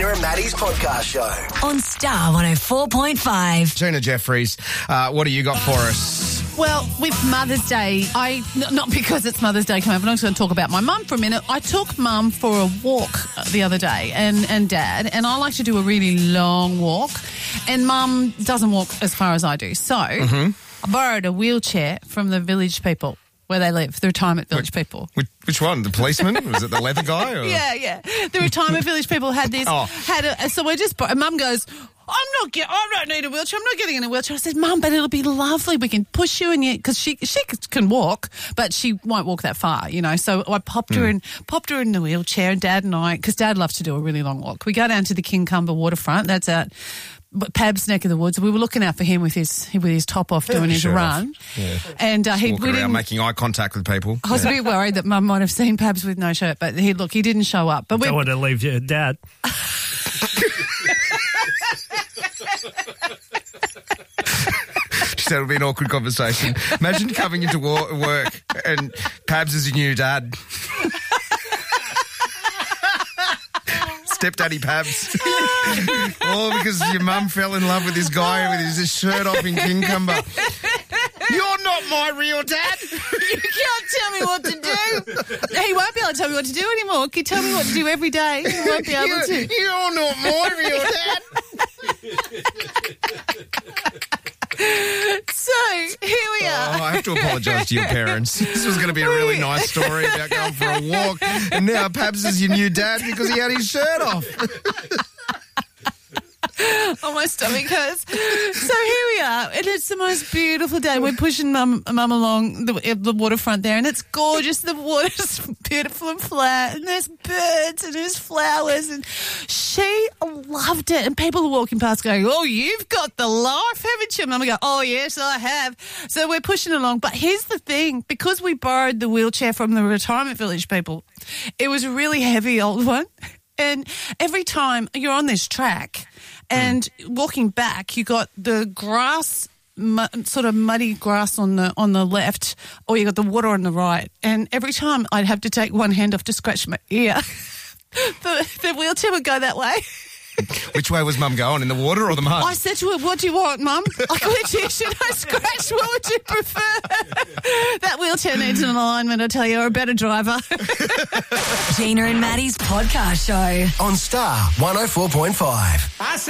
Gina and Maddie's podcast show. On Star 104.5. Gina Jeffries, what do you got for us? Well, with Mother's Day, not because it's Mother's Day coming up, but I'm just going to talk about my mum for a minute. I took Mum for a walk the other day and Dad, and I like to do a really long walk, and Mum doesn't walk as far as I do. So I borrowed a wheelchair from the village people where they live, the retirement village people. Which one? The policeman? Was it the leather guy? Or? Yeah. The retirement village people had this. So we just, Mum goes, I don't need a wheelchair. I'm not getting in a wheelchair. I said, Mum, but it'll be lovely. We can push you in, because she can walk, but she won't walk that far, you know. So I popped her in the wheelchair, and Dad and I, because Dad loves to do a really long walk. We go down to the Kincumber waterfront. That's out Pab's neck of the woods. We were looking out for him with his top off, doing his run. Yeah. And we didn't making eye contact with people. I was a bit worried that Mum might have seen Pabs with no shirt, but he didn't show up. But don't want to leave your dad. That'll be an awkward conversation. Imagine coming into work and Pabs is your new dad. Stepdaddy Pabs. All because your mum fell in love with this guy with his shirt off in Kincumber. You're not my real dad. You can't tell me what to do. He won't be able to tell me what to do anymore. He can tell me what to do every day. He won't be able to. You're not my real dad. So, here we are. I have to apologise to your parents. This was going to be a really nice story about going for a walk, and now Pabs is your new dad because he had his shirt off. Oh, my stomach hurts. So here we are, and it's the most beautiful day. We're pushing Mum along the waterfront there, and it's gorgeous. The water's beautiful and flat, and there's birds and there's flowers, and she loved it. And people are walking past going, "Oh, you've got the life, haven't you?" Mum would go, "Oh, yes, I have." So we're pushing along. But here's the thing, because we borrowed the wheelchair from the retirement village people, it was a really heavy old one. And every time you're on this track and walking back, you got the grass, sort of muddy grass on the left, or you got the water on the right. And every time I'd have to take one hand off to scratch my ear, the wheelchair would go that way. Which way was Mum going, in the water or the mud? I said to her, "What do you want, Mum? Which ear should I scratch? What would you prefer?" That wheelchair needs an alignment, I tell you, or a better driver. Gina and Maddie's podcast show. On Star 104.5.